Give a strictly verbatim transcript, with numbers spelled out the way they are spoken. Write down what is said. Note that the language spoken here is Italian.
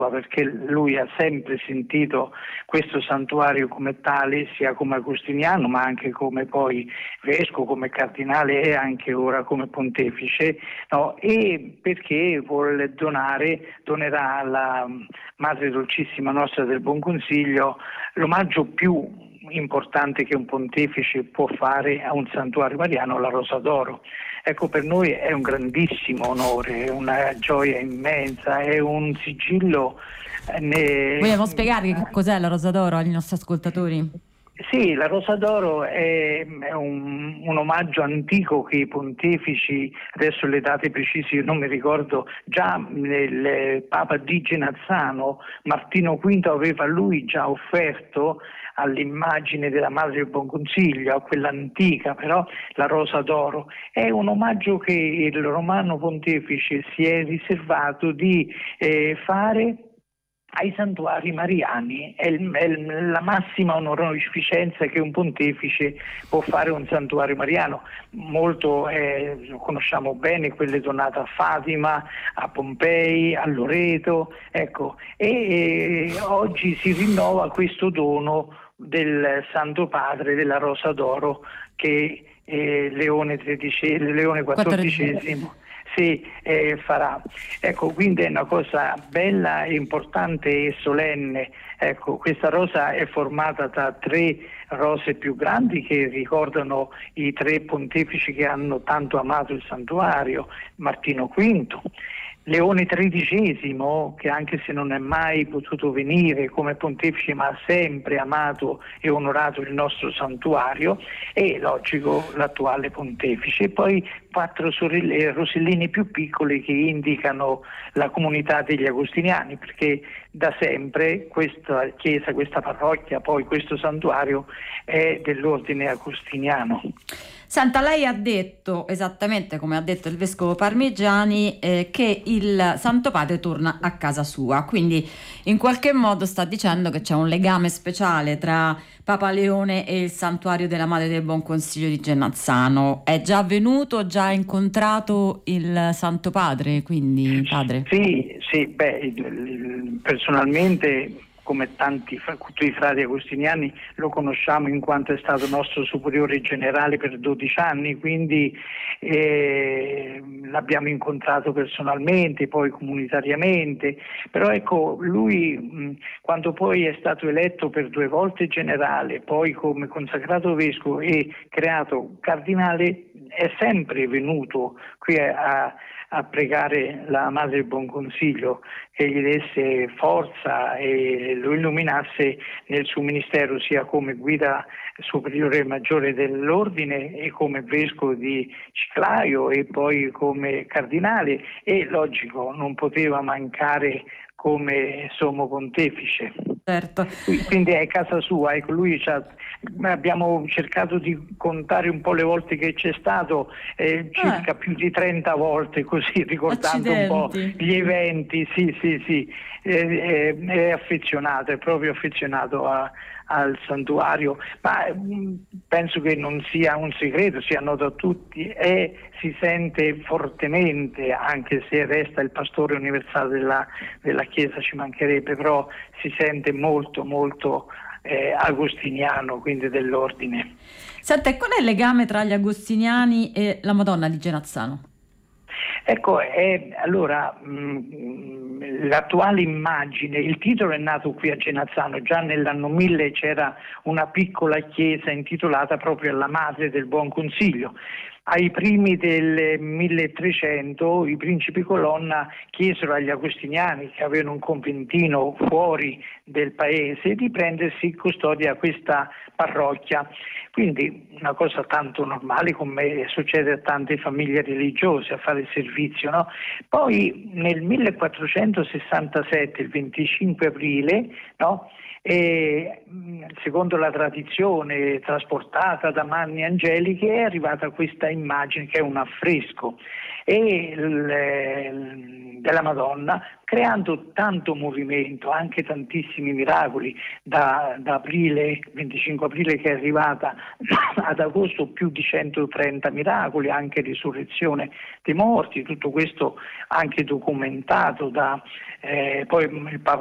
perché lui ha sempre sentito questo santuario come tale, sia come agostiniano ma anche come poi vescovo, come cardinale e anche ora come pontefice, no? E perché vuole donare, donerà alla Madre Dolcissima Nostra del Buon Consiglio l'omaggio più importante che un pontefice può fare a un santuario mariano, la Rosa d'Oro. Ecco, per noi è un grandissimo onore, è una gioia immensa, è un sigillo. Ne... Vogliamo spiegare che cos'è la Rosa d'Oro ai nostri ascoltatori? Sì, la Rosa d'Oro è, è un, un omaggio antico che i pontefici, adesso le date precise io non mi ricordo, già il Papa di Genazzano, Martino quinto, aveva lui già offerto all'immagine della Madre del Buon Consiglio, a quella antica, però la Rosa d'Oro. È un omaggio che il Romano Pontefice si è riservato di eh, fare ai santuari mariani. È, il, è la massima onorificenza che un pontefice può fare a un santuario mariano. Molto eh, conosciamo bene quelle donate a Fatima, a Pompei, a Loreto, ecco, e, e oggi si rinnova questo dono del Santo Padre della Rosa d'Oro che eh, Leone tredicesimo, Leone quattordicesimo si eh, farà. Ecco, quindi è una cosa bella, importante e solenne. Ecco, questa rosa è formata da tre rose più grandi che ricordano i tre pontefici che hanno tanto amato il santuario, Martino quinto, Leone tredicesimo, che anche se non è mai potuto venire come pontefice ma ha sempre amato e onorato il nostro santuario, e logico l'attuale pontefice, e poi quattro sorelle, rosellini più piccoli che indicano la comunità degli agostiniani, perché da sempre questa chiesa, questa parrocchia, poi questo santuario è dell'ordine agostiniano. Senta, lei ha detto, esattamente come ha detto il vescovo Parmigiani, eh, che il Santo Padre torna a casa sua, quindi in qualche modo sta dicendo che c'è un legame speciale tra Papa Leone e il santuario della Madre del Buon Consiglio di Genazzano. È già venuto, già ha incontrato il Santo Padre, quindi padre? Sì, sì, beh, personalmente, come tanti tutti i frati agostiniani, lo conosciamo in quanto è stato nostro superiore generale per dodici anni, quindi eh, l'abbiamo incontrato personalmente, poi comunitariamente, però ecco, lui mh, quando poi è stato eletto per due volte generale, poi come consacrato vescovo e creato cardinale, è sempre venuto qui a, a pregare la Madre del Buon Consiglio che gli desse forza e lo illuminasse nel suo ministero, sia come guida superiore maggiore dell'ordine e come vescovo di Chiclayo e poi come cardinale, e logico non poteva mancare come sommo pontefice. Certo. Quindi è casa sua, ecco, lui c'ha, abbiamo cercato di contare un po' le volte che c'è stato, eh, circa ah. più di trenta volte, così ricordando Accidenti. un po' gli eventi, sì sì sì, è, è, è affezionato, è proprio affezionato a, al santuario, ma mh, penso che non sia un segreto, sia noto a tutti, e si sente fortemente, anche se resta il pastore universale della, della Chiesa, ci mancherebbe, però si sente molto molto eh, agostiniano, quindi dell'ordine. Senta, e qual è il legame tra gli agostiniani e la Madonna di Genazzano? Ecco, è, allora mh, l'attuale immagine, il titolo è nato qui a Genazzano, già nell'anno mille c'era una piccola chiesa intitolata proprio alla Madre del Buon Consiglio. Ai primi del milletrecento i principi Colonna chiesero agli agostiniani, che avevano un conventino fuori del paese, di prendersi in custodia questa parrocchia. Quindi una cosa tanto normale come succede a tante famiglie religiose, a fare il servizio, no? Poi nel millequattrocentosessantasette, il venticinque aprile, no? E, secondo la tradizione trasportata da mani angeliche, è arrivata questa immagine che è un affresco, e il, della Madonna, creando tanto movimento, anche tantissimi miracoli, da, da aprile, venticinque aprile che è arrivata ad agosto più di centotrenta miracoli, anche risurrezione dei morti, tutto questo anche documentato da eh, poi il Papa